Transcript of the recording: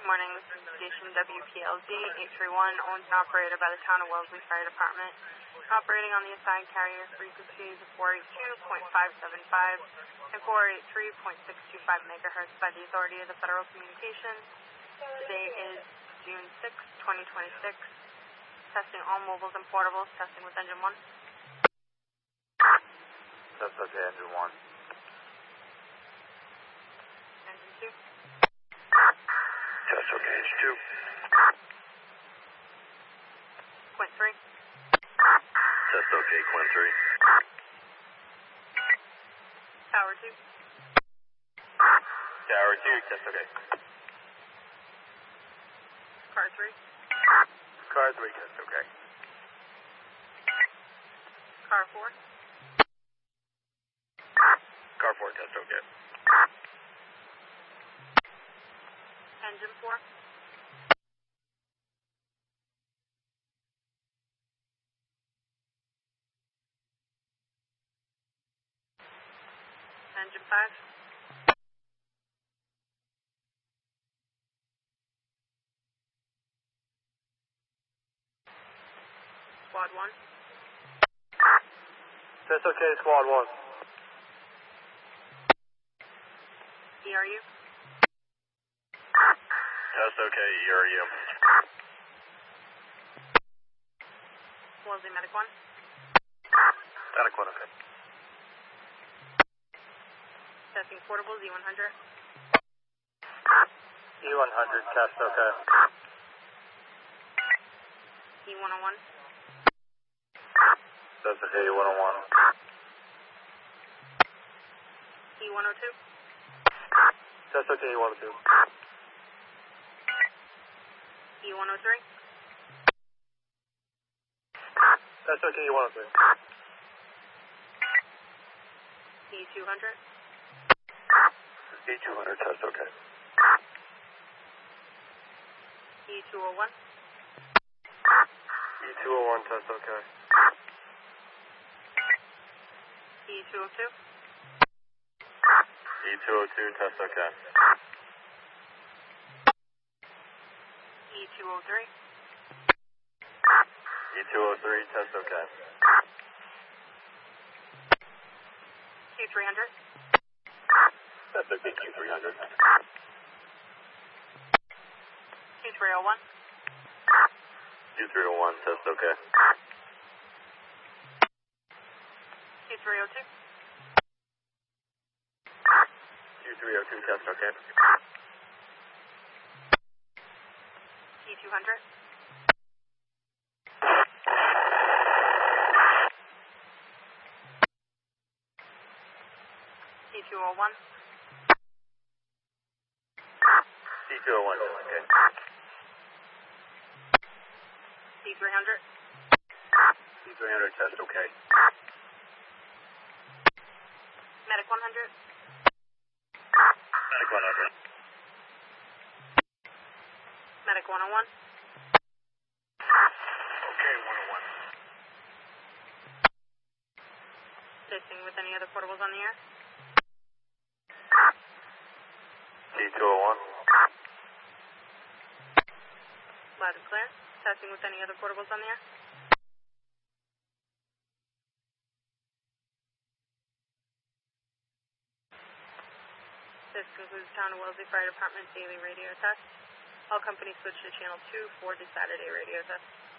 morning. This is station WPLZ 831, owned and operated by the Town of Wellesley Fire Department. Operating on the assigned carrier frequencies of 482.575 and 483.625 megahertz by the authority of the Federal Communications. Today is June 6, 2026. Testing all mobiles and portables. Testing with engine 1. That's okay, engine 1. Engine 2. That's okay, engine 2. Quint 3. That's okay, Quint 3. Tower 2. Tower 2, that's okay. Car 3. Car 3, that's okay. Car 4. Car 4, that's okay. Engine 4. Engine 5. Squad 1. That's okay, Squad 1. ERU. That's okay, ERU. Wellesley Medic 1. Medic 1, okay. Testing portable Z100. E100, test okay. E101. That's okay, E101. E102. That's okay, E102. E103. That's okay, E103. E200. E200, test okay. E201. E201, test okay. E202. E202, test okay. E203. E203, test okay. Q300. That's okay, Q300. Q301. Q301, test okay. Q302. Q302, test okay. T200. T201. T201, okay. T300. T300, test okay. Medic 100. Medic 100. Medic 101. Okay, 101. Testing with any other portables on the air. T201. Loud and clear. Testing with any other portables on the air. This concludes Town of Wellesley Fire Department daily radio test. All companies switch to channel 2 for the Saturday radio test.